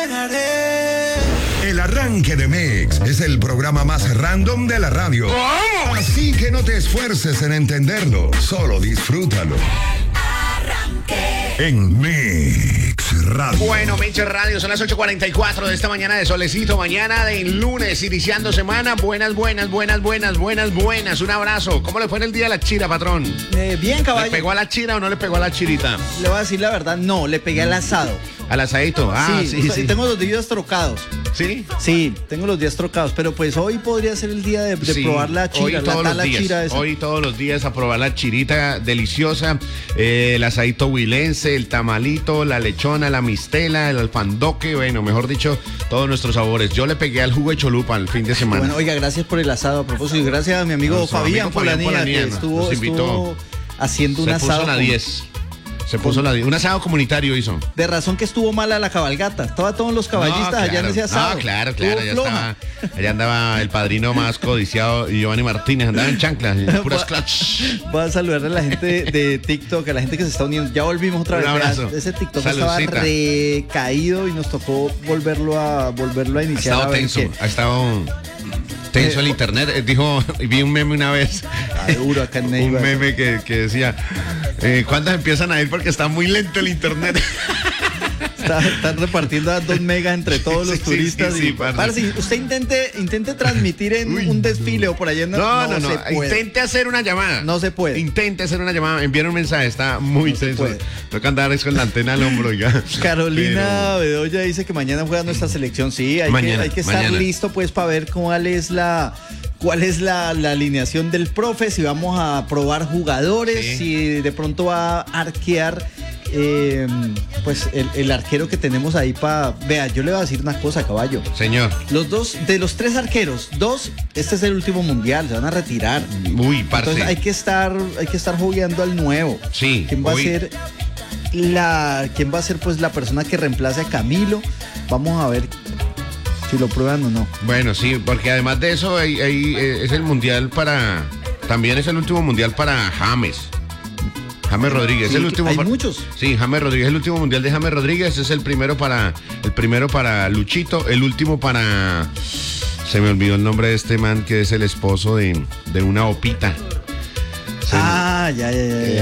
El arranque de Mix es el programa más random de la radio. ¡Oh! Así que no te esfuerces en entenderlo, solo disfrútalo. En Mix Radio. Bueno, Mix Radio, son las 8:44 de esta mañana de solecito, mañana de lunes, iniciando semana. Buenas. Un abrazo. ¿Cómo le fue en el día a la chira, patrón? Bien, caballo. ¿Le pegó a la chira o no le pegó a la chirita? Le voy a decir la verdad, no, le pegué al asado. ¿Al asadito? Ah, sí. Tengo los días trocados. ¿Sí? Sí, tengo los días trocados, pero pues hoy podría ser el día de probar la chira, Hoy todos los días a probar la chirita deliciosa, el asadito huilense, el tamalito, la lechona, la mistela, el alfandoque, bueno, mejor dicho, todos nuestros sabores. Yo le pegué al jugo de cholupa el fin de semana. Bueno, oiga, gracias por el asado a propósito y gracias a mi amigo Fabián Polanía que estuvo haciendo un asado. Se puso un asado comunitario hizo. De razón que estuvo mala la cabalgata. Estaban todos los caballistas allá en ese asado. No, claro. Allá andaba el padrino más codiciado, Giovanni Martínez, andaba en chanclas, puras clutch. Voy a saludar a la gente de TikTok, a la gente que se está uniendo. Ya volvimos otra vez. Un abrazo. Ese TikTok estaba recaído y nos tocó volverlo a iniciar. Ha estado tenso el internet. Vi un meme una vez. Duro acá en Neiva. Un meme que decía, ¿cuántas empiezan a ir porque está muy lento el internet? Están repartiendo a 2 megas entre todos los turistas. Parce, usted intente transmitir en un desfile o por allá. No. Intente hacer una llamada. No se puede. Intente hacer una llamada. Enviar un mensaje. Está muy tenso. Toca andar con la antena al hombro. Ya. Carolina Bedoya dice que mañana juega nuestra selección. Sí, hay que estar listo pues para ver cuál es la alineación del profe, si vamos a probar jugadores, si de pronto va a arquear pues el arquero que tenemos ahí para... Vea, yo le voy a decir una cosa, caballo. Señor. De los 3 arqueros, 2, este es el último mundial, se van a retirar. Uy, parce. Entonces hay que estar jugueando al nuevo. Sí. ¿Quién va a ser pues la persona que reemplace a Camilo? Vamos a ver si lo prueban o no. Bueno, sí, porque además de eso es el mundial también es el último mundial para James Rodríguez. Sí, el último hay muchos. Sí, James Rodríguez, el último mundial de James Rodríguez, es el primero para Luchito, el último para, se me olvidó el nombre de este man que es el esposo de una opita. Ya.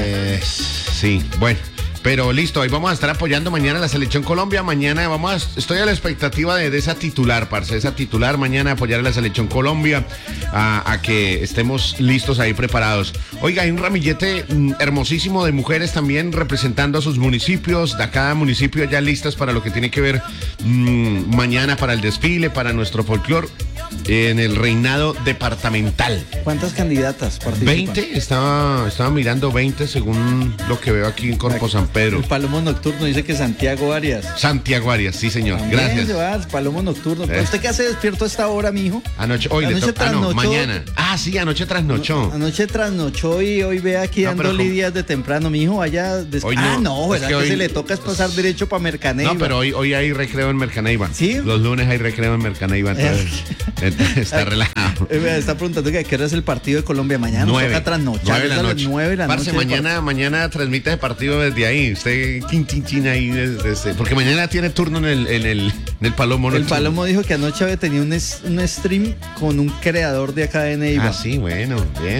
Sí, bueno. Pero listo, ahí vamos a estar apoyando mañana a la Selección Colombia. Mañana estoy a la expectativa de esa titular, parce. Esa titular mañana apoyar a la Selección Colombia, a que estemos listos ahí preparados. Oiga, hay un ramillete hermosísimo de mujeres también representando a sus municipios, de cada municipio ya listas para lo que tiene que ver mañana para el desfile, para nuestro folclor en el reinado departamental. ¿Cuántas candidatas participan? 20, estaba mirando 20 según lo que veo aquí en Corpo San Pedro. El Palomo Nocturno dice que Santiago Arias, sí señor. También gracias. Se va al Palomo Nocturno. ¿Usted qué hace despierto a esta hora, mijo? Anoche mañana. Sí, anoche trasnochó. Anoche trasnochó y hoy ve aquí dando lidias de temprano, mijo, vaya. ¿Verdad que se le toca es pasar derecho para Mercaneiva? No, pero hoy hay recreo en Mercaneiva. ¿Sí? Los lunes hay recreo en Mercaneiva, entonces está relajado. Está preguntando que a qué hora es el partido de Colombia mañana. 9. Nos toca trasnochar. 9 de la noche. 9 de la Parce, noche. mañana transmite el partido desde ahí. Usted ahí desde porque mañana tiene turno en el Palomo. El Palomo dijo que anoche había tenido un stream con un creador de acá de Neiva. Sí, bueno,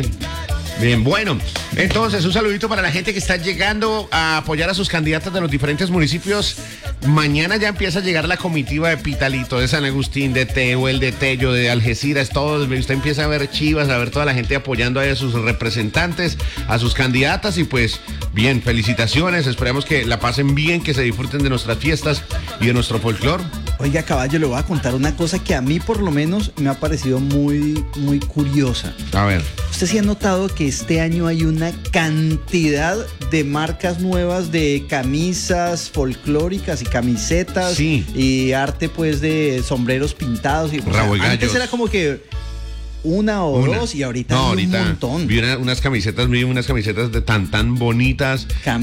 bien, bueno. Entonces, un saludito para la gente que está llegando a apoyar a sus candidatas de los diferentes municipios. Mañana ya empieza a llegar la comitiva de Pitalito, de San Agustín, de Tehuel, de Tello, de Algeciras, todos. Usted empieza a ver chivas, a ver toda la gente apoyando a sus representantes, a sus candidatas y pues bien, felicitaciones. Esperemos que la pasen bien, que se disfruten de nuestras fiestas y de nuestro folclor. Oiga, caballo, le voy a contar una cosa que a mí por lo menos me ha parecido muy, muy curiosa. A ver. ¿Usted sí ha notado que este año hay una cantidad de marcas nuevas de camisas folclóricas y camisetas y arte pues de sombreros pintados? Antes era como que una o dos y ahorita hay un montón. Vi unas camisetas de tan bonitas.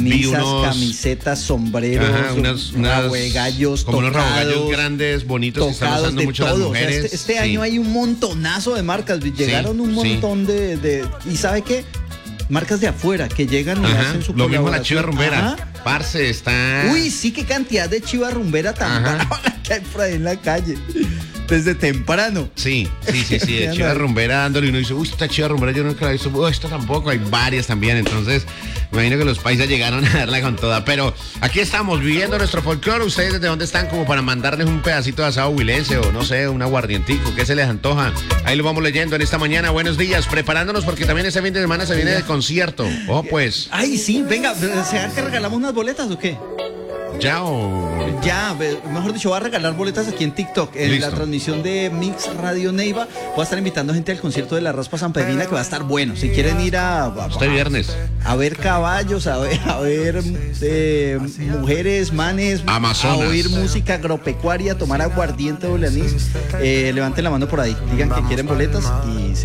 Camisetas, sombreros, rabogallos, como unos rabogallos grandes, bonitos, que están usando mucho las mujeres. Este año hay un montonazo de marcas. Llegaron un montón de... ¿Y sabe qué? Marcas de afuera que llegan y hacen su lo mismo la Chiva Rumbera. Parce, está... Uy, sí, qué cantidad de chiva rumbera tan brava que hay por ahí en la calle. Desde temprano. Sí, de chiva rumbera dándole y uno dice, uy, esta chiva rumbera yo nunca la he visto, uy, esta tampoco, hay varias también, entonces me imagino que los paisas llegaron a darla con toda, pero aquí estamos viviendo nuestro folclore. ¿Ustedes desde dónde están como para mandarles un pedacito de asado huilense o no sé, un aguardientico? ¿Qué se les antoja? Ahí lo vamos leyendo en esta mañana. Buenos días, preparándonos porque también este fin de semana se viene de concierto. Oh, pues. Ay, sí, venga, ¿será que regalamos unas boletas o qué? ¿Ya o...? Ya, mejor dicho, voy a regalar boletas aquí en TikTok. En la transmisión de Mix Radio Neiva voy a estar invitando gente al concierto de la Raspa Sanpedrina, que va a estar bueno. Si quieren ir este viernes a ver caballos, a ver mujeres, manes, Amazonas, a oír música agropecuaria, tomar aguardiente doble anís, levanten la mano por ahí, digan que quieren boletas y